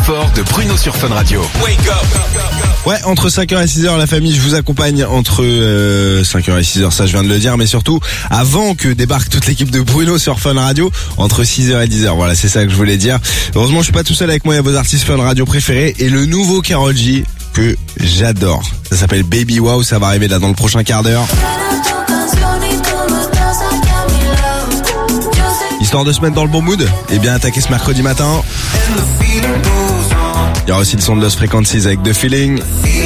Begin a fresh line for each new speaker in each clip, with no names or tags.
Before de Bruno sur Fun Radio. Wake up.
Ouais, entre 5h et 6h, la famille, je vous accompagne entre 5h et 6h, ça je viens de le dire, mais surtout, avant que débarque toute l'équipe de Bruno sur Fun Radio, entre 6h et 10h, voilà, c'est ça que je voulais dire. Heureusement, je suis pas tout seul avec moi, il y a vos artistes Fun Radio préférés, et le nouveau Karol G, que j'adore. Ça s'appelle Baby Wow, ça va arriver là dans le prochain quart d'heure. Histoire de se mettre dans le bon mood, et bien attaquer ce mercredi matin. Il y aura aussi le son de Lost Frequencies avec The Feeling.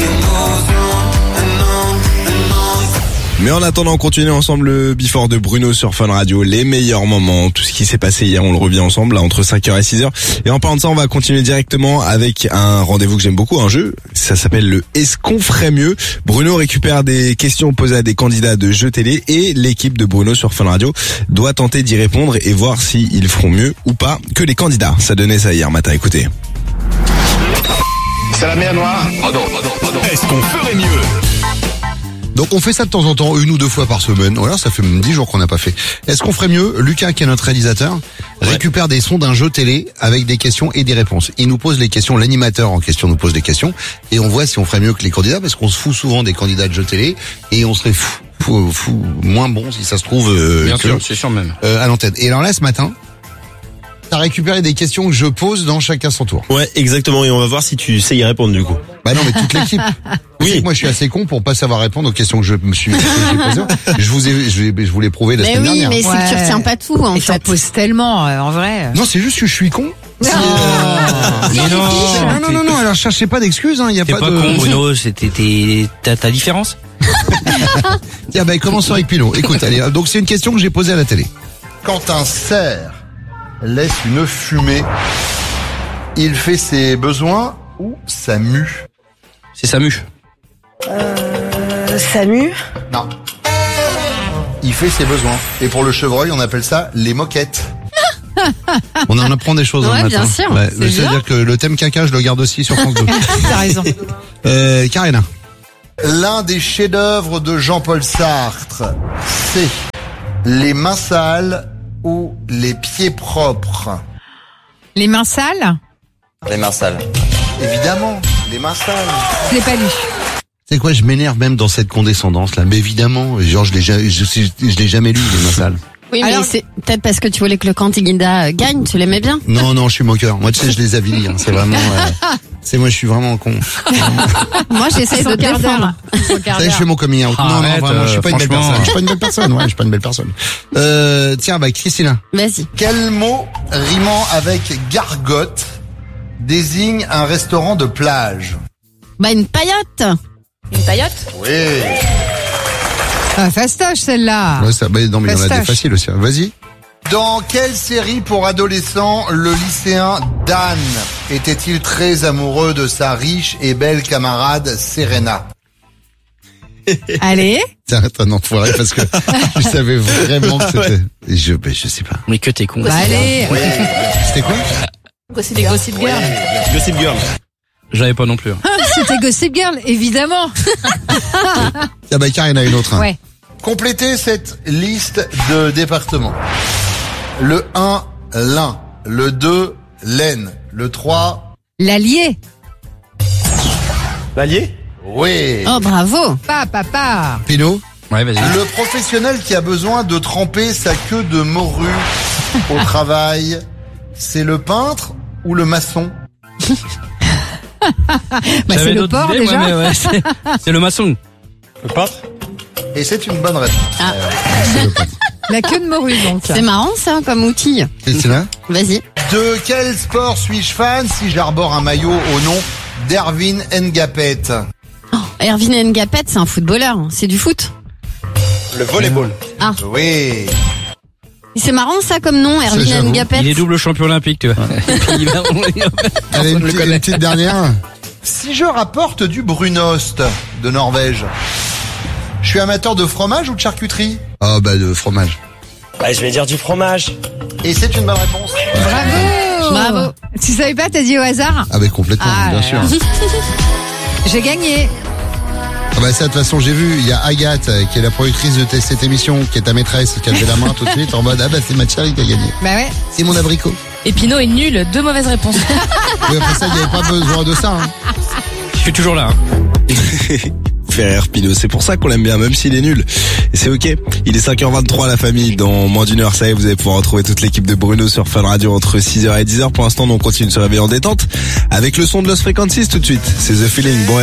Mais en attendant, on continue ensemble le Before de Bruno sur Fun Radio, les meilleurs moments, tout ce qui s'est passé hier, on le revient ensemble, là, entre 5h et 6h. Et en parlant de ça, on va continuer directement avec un rendez-vous que j'aime beaucoup, un jeu, ça s'appelle le Est-ce qu'on ferait mieux? Bruno récupère des questions posées à des candidats de jeux télé et l'équipe de Bruno sur Fun Radio doit tenter d'y répondre et voir s'ils feront mieux ou pas que les candidats. Ça donnait ça hier matin, écoutez.
C'est la mer Noire.
Oh non. Est-ce qu'on ferait mieux?
Donc on fait ça de temps en temps, 1 ou 2 fois par semaine. Voilà, ça fait même 10 jours qu'on n'a pas fait. Est-ce qu'on ferait mieux? Lucas, qui est notre réalisateur, récupère des sons d'un jeu télé avec des questions et des réponses. Il nous pose les questions, l'animateur en question nous pose des questions, et on voit si on ferait mieux que les candidats, parce qu'on se fout souvent des candidats de jeux télé, et on serait moins bon si ça se trouve
bien sûr, c'est sûr même.
À l'antenne. Et alors là, ce matin, t'as récupéré des questions que je pose dans chacun son tour.
Ouais, exactement, et on va voir si tu sais y répondre du coup.
Bah non, mais toute l'équipe. Oui. Moi, je suis assez con pour pas savoir répondre aux questions que je me suis posées. Je vous l'ai prouvé la semaine dernière.
Mais c'est que tu retiens pas tout, en fait.
T'en poses tellement, en vrai.
Non, c'est juste que je suis con.
Mais
Non, alors cherchez pas d'excuses, hein, y a
T'es
pas
pas
de...
con, Bruno, t'as ta différence.
Tiens, commençons avec Pino. Écoute, allez, donc c'est une question que j'ai posée à la télé. Quand un cerf laisse une fumée, il fait ses besoins ou ça mue?
C'est Samu.
Samu?
Non. Il fait ses besoins. Et pour le chevreuil, on appelle ça les moquettes. On en apprend des choses
Ouais,
le matin.
bien sûr.
Ouais,
C'est
c'est-à-dire que le thème caca, je le garde aussi sur France 2.
T'as raison.
Karina. L'un des chefs-d'œuvre de Jean-Paul Sartre, c'est les mains sales ou les pieds propres?
Les mains sales?
Les mains sales.
Évidemment, les mains sales.
Je l'ai pas lu.
C'est quoi, je m'énerve même dans cette condescendance là. Mais évidemment, genre je l'ai jamais lu, les mains sales.
Oui, mais
Alors-
c'est peut-être parce que tu voulais que le candidat gagne, tu l'aimais bien.
Non, je suis moqueur. Moi, tu sais, je les avilis. Hein. C'est vraiment, moi, je suis vraiment con.
Moi, j'essaie de te défendre.
Ça y est, je fais mon coming out. Non,
Arrête,
vraiment, je suis pas une belle
franchement.
personne. Je suis pas une belle personne. Ouais, je suis pas une belle personne. Tiens, Christina.
Vas-y.
Quel mot rimant avec gargote désigne un restaurant de plage?
Bah, une paillote.
Une paillote?
Oui.
Ah, fastoche, celle-là.
Ouais, ça, non, mais il y en a des
Fastoche.
faciles aussi. Vas-y. Dans quelle série pour adolescents le lycéen Dan était-il très amoureux de sa riche et belle camarade Serena?
Allez.
T'es un enfoiré parce que je savais vraiment que c'était... Je sais pas.
Mais que t'es con.
Bah, allez.
C'était quoi?
C'était Gossip Girl.
Gossip Girl.
J'avais pas non plus.
C'était Gossip Girl, évidemment.
Tiens, Karine a une autre.
Ouais.
Complétez cette liste de départements. Le 1, l'Ain. Le 2, l'Aisne. Le 3...
L'Allier.
L'Allier?
Oui.
Oh, bravo.
Papa.
Pino.
Ouais, vas-y.
Le professionnel qui a besoin de tremper sa queue de morue au travail, c'est le peintre ou le maçon?
Bah, c'est
J'avais
le
d'autres
porc,
idées,
déjà.
ouais, mais ouais, c'est le maçon.
Le peintre?
Et c'est une bonne réponse.
Ah.
C'est le peintre.
La queue de morue, donc.
C'est marrant, ça, comme outil.
C'est là.
Vas-y.
De quel sport suis-je fan si j'arbore un maillot au nom d'Erwin Ngapet?
Erwin Ngapet, c'est un footballeur. C'est du foot.
Le volleyball.
Oui.
C'est marrant, ça, comme nom, Erwin
j'avoue.
Ngapet.
Il est double champion olympique, tu vois.
Allez, une
le
petite,
connaît.
une petite dernière. Si je rapporte du brunost de Norvège, je suis amateur de fromage ou de charcuterie? Oh, de fromage.
Bah, je vais dire du fromage.
Et c'est une bonne réponse.
Bravo.
Bravo.
Tu savais pas, t'as dit au hasard?
Ah, complètement,
Ah,
bien
là,
sûr.
là. J'ai gagné.
Ah ça, de toute façon, j'ai vu, il y a Agathe, qui est la productrice de cette émission, qui est ta maîtresse, qui a levé la main tout de suite, en mode, c'est ma chérie qui a gagné.
Bah ouais.
C'est mon abricot.
Et Pinot est nul, 2 mauvaises réponses.
Mais après ça, il n'y avait pas besoin de ça. Hein.
Je suis toujours là. Hein.
Fait rire Pinot, c'est pour ça qu'on l'aime bien, même s'il est nul. Et c'est ok. Il est 5h23 la famille. Dans moins d'une heure, ça y est, vous allez pouvoir retrouver toute l'équipe de Bruno sur Fun Radio entre 6h et 10h. Pour l'instant, on continue de se réveiller en détente avec le son de Lost Frequencies tout de suite. C'est The Feeling. Bon